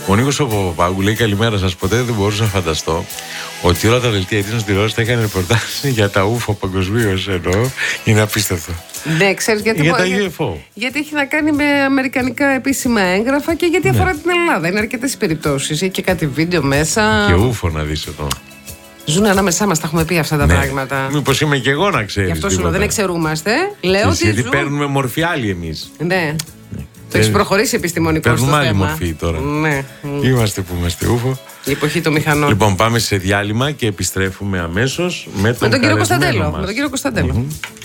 Ο Νίκος ο Παπάγου λέει καλημέρα σας. Ποτέ δεν μπορούσα να φανταστώ ότι όλα τα δελτία ειδήσεων στην τηλεόραση θα έκανε ρεπορτάζ για τα UFO παγκοσμίως, εννοώ. Είναι απίστευτο. Ναι, ξέρεις γιατί. Για τα UFO. Γιατί έχει να κάνει με αμερικανικά επίσημα έγγραφα και γιατί αφορά την Ελλάδα. Είναι αρκετές περιπτώσεις. Έχει και κάτι βίντεο μέσα. Και UFO να δεις εδώ. Ζουν ανάμεσά μας, τα έχουμε πει αυτά τα πράγματα. Μήπως είμαι και εγώ να ξέρεις. Γι' αυτό σου λέω, δεν εξαιρούμαστε. Λέω ότι. Γιατί παίρνουμε μορφή άλλη εμείς. Ναι. Το έχει προχωρήσει επιστημονικό στο θέμα. Παίρνουμε άλλη μορφή τώρα. Ναι. Είμαστε που είμαστε UFO. Η εποχή των μηχανών. Λοιπόν, πάμε σε διάλειμμα και επιστρέφουμε αμέσως με τον κύριο Κωνσταντέλο.